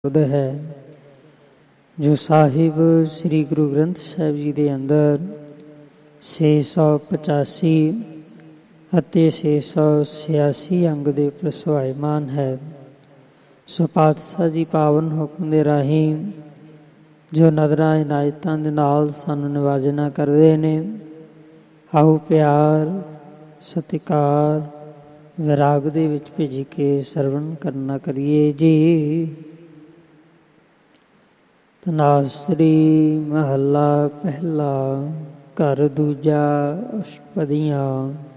ਹੈ ਜੋ ਸਾਹਿਬ ਸ੍ਰੀ ਗੁਰੂ ਗ੍ਰੰਥ ਸਾਹਿਬ ਜੀ ਦੇ ਅੰਦਰ 685 ਅਤੇ 686 ਅੰਗ ਦੇ ਉੱਪਰ ਸੁਹਾਇਮਾਨ ਹੈ। ਸੋ ਪਾਤਸ਼ਾਹ ਜੀ ਪਾਵਨ ਹੁਕਮ ਦੇ ਰਾਹੀਂ ਜੋ ਨਜ਼ਰਾਂ ਇਨਾਇਤਾਂ ਦੇ ਨਾਲ ਸਾਨੂੰ ਨਿਵਾਜਣਾ ਕਰਦੇ ਨੇ, ਆਓ ਪਿਆਰ ਸਤਿਕਾਰ ਵਿਰਾਗ ਦੇ ਵਿੱਚ ਭਿੱਜ ਕੇ ਸਰਵਣ ਕਰਨਾ ਕਰੀਏ ਜੀ। ਧਨਾਸਰੀ ਮਹੱਲਾ ਪਹਿਲਾ। ਘਰ ਦੂਜਾ ਅਸ਼ਟਪਦੀਆਂ।